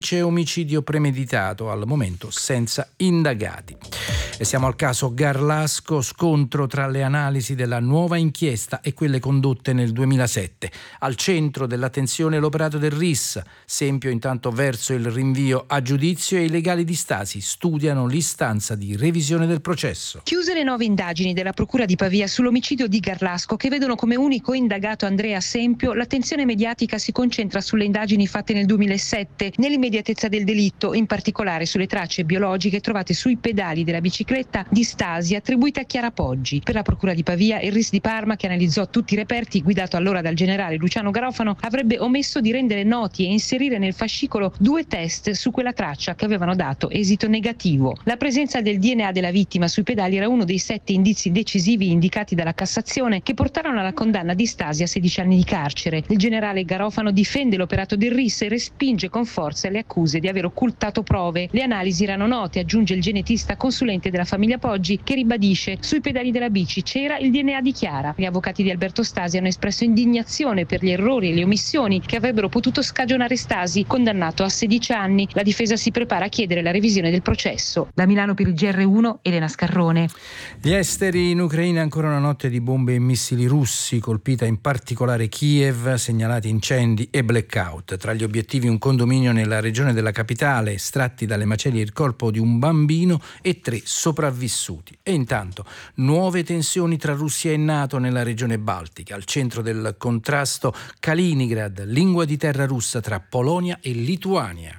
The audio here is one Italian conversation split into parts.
C'è omicidio premeditato, al momento senza indagati. E siamo al caso Garlasco, scontro tra le analisi della nuova inchiesta e quelle condotte nel 2007. Al centro dell'attenzione l'operato del RIS, Sempio intanto verso il rinvio a giudizio, e i legali di Stasi studiano l'istanza di revisione del processo. Chiuse le 9 indagini della Procura di Pavia sull'omicidio di Garlasco, che vedono come unico indagato Andrea Sempio, l'attenzione mediatica si concentra sulle indagini fatte nel 2007, nell'immediatezza del delitto, in particolare sulle tracce biologiche trovate sui pedali della bicicletta di Stasi attribuite a Chiara Poggi. Per la Procura di Pavia, il RIS di Parma, che analizzò tutti i reperti, guidato allora dal generale Luciano Garofano, avrebbe omesso di rendere noti e inserire nel fascicolo 2 test su quella traccia che avevano dato esito negativo. La presenza del DNA della vittima sui pedali era uno dei 7 indizi decisivi indicati dalla Cassazione che portarono alla condanna di Stasi a 16 anni di carcere. Il generale Garofano difende l'operato del RIS e respinge con forza le accuse di aver occultato prove. Le analisi erano note, aggiunge il genetista consulente della famiglia Poggi, che ribadisce: sui pedali della bici c'era il DNA di Chiara. Gli avvocati di Alberto Stasi hanno espresso indignazione per gli errori e le omissioni che avrebbero potuto scagionare Stasi, condannato a 16 anni. La difesa si prepara a chiedere la revisione del processo. Da Milano per il GR1, Elena Scarrone. Gli esteri in Ucraina, ancora una notte di bombe e missili russi, colpita in particolare Kiev, segnalati incendi e blackout. Tra gli obiettivi un condominio nella regione della capitale, estratti dalle macerie il corpo di un bambino e 3 sopravvissuti. E intanto nuove tensioni tra Russia e NATO nella regione baltica. Al centro del contrasto Kaliningrad, lingua di terra russa tra Polonia e Lituania.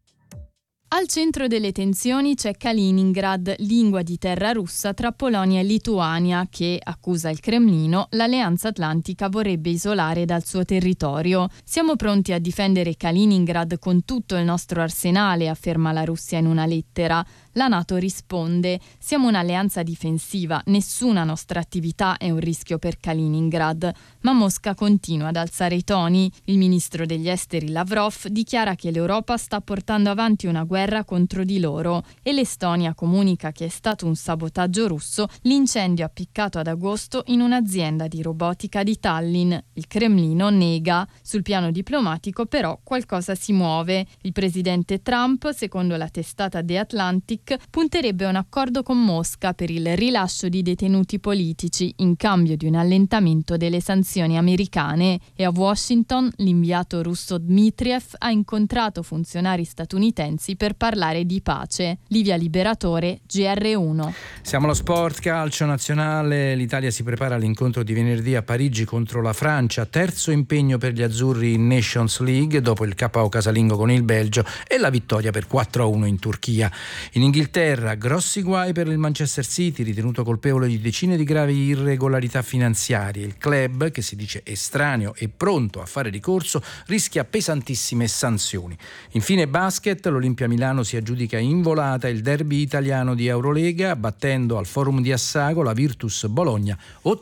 Al centro delle tensioni c'è Kaliningrad, lingua di terra russa tra Polonia e Lituania, che, accusa il Cremlino, l'Alleanza Atlantica vorrebbe isolare dal suo territorio. Siamo pronti a difendere Kaliningrad con tutto il nostro arsenale, afferma la Russia in una lettera. La NATO risponde: siamo un'alleanza difensiva, nessuna nostra attività è un rischio per Kaliningrad. Ma Mosca continua ad alzare i toni. Il ministro degli esteri Lavrov dichiara che l'Europa sta portando avanti una guerra contro di loro, e l'Estonia comunica che è stato un sabotaggio russo l'incendio appiccato ad agosto in un'azienda di robotica di Tallinn. Il Cremlino nega. Sul piano diplomatico però qualcosa si muove. Il presidente Trump, secondo la testata The Atlantic, punterebbe a un accordo con Mosca per il rilascio di detenuti politici in cambio di un allentamento delle sanzioni americane. E a Washington l'inviato russo Dmitriev ha incontrato funzionari statunitensi per parlare di pace. Livia Liberatore, GR1. Siamo allo sport, calcio nazionale. L'Italia si prepara all'incontro di venerdì a Parigi contro la Francia, terzo impegno per gli azzurri in Nations League dopo il KO casalingo con il Belgio e la vittoria per 4-1 in Turchia. In Inghilterra, grossi guai per il Manchester City, ritenuto colpevole di decine di gravi irregolarità finanziarie. Il club, che si dice estraneo e pronto a fare ricorso, rischia pesantissime sanzioni. Infine basket, l'Olimpia Milano si aggiudica in volata il derby italiano di Eurolega, battendo al Forum di Assago la Virtus Bologna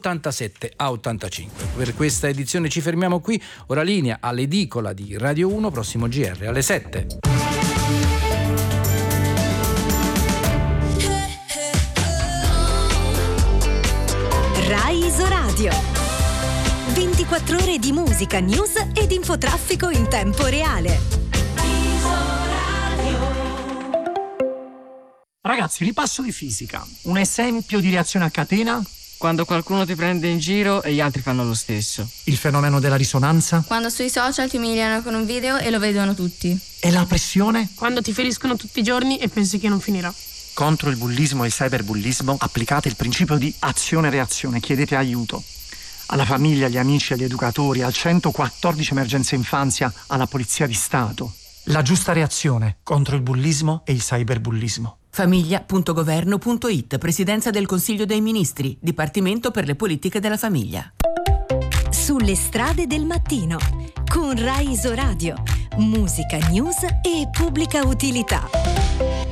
87-85. Per questa edizione ci fermiamo qui. Ora linea all'edicola di Radio 1, prossimo GR alle 7. Rai Isoradio. 24 ore di musica, news ed infotraffico in tempo reale. Ragazzi, ripasso di fisica. Un esempio di reazione a catena? Quando qualcuno ti prende in giro e gli altri fanno lo stesso. Il fenomeno della risonanza? Quando sui social ti umiliano con un video e lo vedono tutti. E la pressione? Quando ti feriscono tutti i giorni e pensi che non finirà. Contro il bullismo e il cyberbullismo applicate il principio di azione-reazione, chiedete aiuto. Alla famiglia, agli amici, agli educatori, al 114 emergenza infanzia, alla Polizia di Stato. La giusta reazione contro il bullismo e il cyberbullismo. Famiglia.governo.it, Presidenza del Consiglio dei Ministri, Dipartimento per le politiche della famiglia. Sulle strade del mattino, con Rai Isoradio. Musica, news e pubblica utilità.